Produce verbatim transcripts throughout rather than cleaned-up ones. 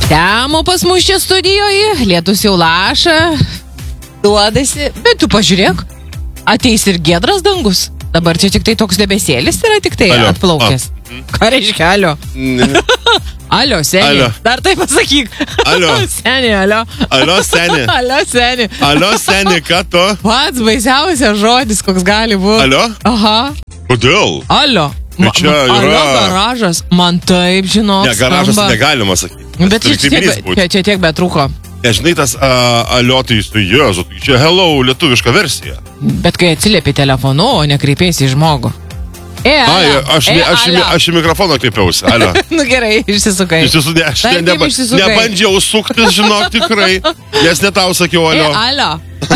Temo pas mus čia studijoje, lietus jau laša, duodasi, bet tu pažiūrėk, ateis ir giedras dangus. Dabar čia tik tai toks debesėlis yra tik tai alio. Atplaukęs. A. Ką reiškia, alio? Alio, seni. Alio. Dar tai pasakyk. Alio. Seni, alio. Alio, seni. Alio, seni. Alio, seni, ką tu? Pats baisiausias žodis, koks gali būti. Alio? Aha. Kodėl? Alio. Ma, čia yra... Alio garažas. Man taip, žinok, ne, garažas skamba. Negalima sakyti. Bet čia tiek, čia, čia tiek betrūko. Nežinai, tas uh, alio, tai tu jėzu, čia hello lietuviška versija. Bet kai atsiliepi telefonu, o nekreipiesi į žmogų. E, alio. Ai, aš, e, ne, aš, alio. aš į mikrofoną kreipiausi, alio. Nu gerai, išsisukai. Išsisukai, aš ne, neba, nebandžiau suktis, žinok, tikrai, nes ne tau sakiau alio. E, alio.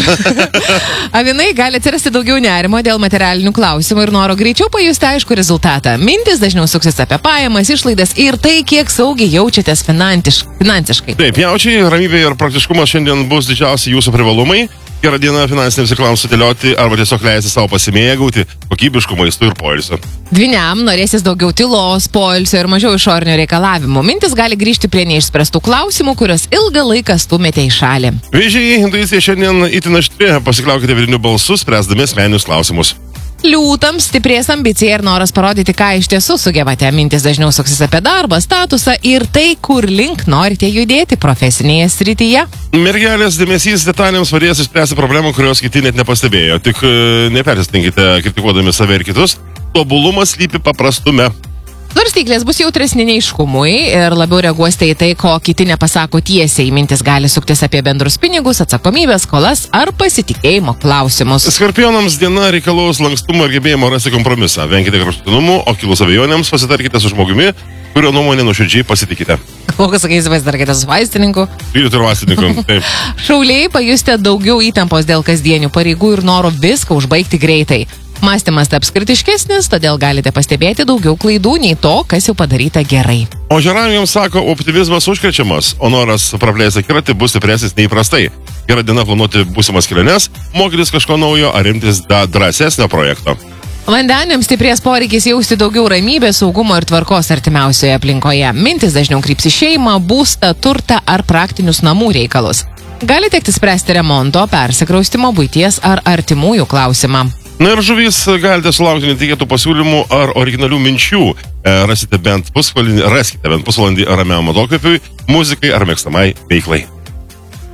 Avinai gali atsirasti daugiau nerimo dėl materialinių klausimų ir noro greičiau pajusti aišku rezultatą. Mintis dažniau suksis apie pajamas, išlaidas ir tai, kiek saugiai jaučiatės finansiškai. Taip, jaučiai, ramybė ir praktiškumas šiandien bus didžiausi jūsų privalumai. Gerą dieną finansiniams reikalams sudėlioti arba tiesiog leisti savo pasimėgauti kokybiškų maistų ir poilsio. Dvyniam norėsis daugiau tylos, poilsio ir mažiau išorinių reikalavimų. Mintis gali grįžti prie neišspręstų klausimų, kurios ilgą laiką stumėte į šalį. Vėžiai, intuicija šiandien itin aštri, pasikliaukite vidiniu balsu, spręsdami asmeninius klausimus. Liūtams stiprės ambicija ir noras parodyti, ką iš tiesų sugebate. Mintis dažniau suksis apie darbą, statusą ir tai, kur link norite judėti profesinėje srityje. Mergelės dėmesys detalėms padės išspręsti problemų, kurios kiti net nepastebėjo. Tik nepersistenkite kritikuodami save ir kitus. Tobulumas slypi paprastume. Svarstyklės bus jautresni neiškumui ir labiau reaguosite į tai, ko kiti nepasako tiesiai. Mintis gali suktis apie bendrus pinigus, atsakomybės, skolas ar pasitikėjimo klausimus. Skorpionams diena reikalaus lankstumo ir gebėjimo rasti kompromisą. Venkite kraštutinumų, o kilus abejonėms pasitarkite su žmogumi, kurio nuomonė nuoširdžiai pasitikite. Kokius sakysi, pasitarkite su vaistininku? Gydytoju ir vaistininku, taip. Šauliai pajusite daugiau įtampos dėl kasdienių pareigų ir noro viską užbaigti greitai. Mąstymas taps kritiškesnis, todėl galite pastebėti daugiau klaidų nei to, kas jau padaryta gerai. O žeravėjams sako, optimizmas užkrečiamas, o noras praplėsti akiratį bus stipresnis neįprastai. Gera diena planuoti būsimas keliones, mokytis kažko naujo ar imtis da drąsesnio projekto. Vandeniams stiprės poreikis jausti daugiau ramybės, saugumo ir tvarkos artimiausioje aplinkoje. Mintis dažniau kryps į šeimą, būstą, turtą ar praktinius namų reikalus. Gali tekti spręsti remonto, persikraustimo, buities ar artimųjų klausimą. Na ir žuvys, galite sulaukti netikėtų pasiūlymų ar originalių minčių. E, rasite bent pusvalandį, raskite bent pusvalandį ramiam atokvėpiui, muzikai ar mėgstamai veiklai.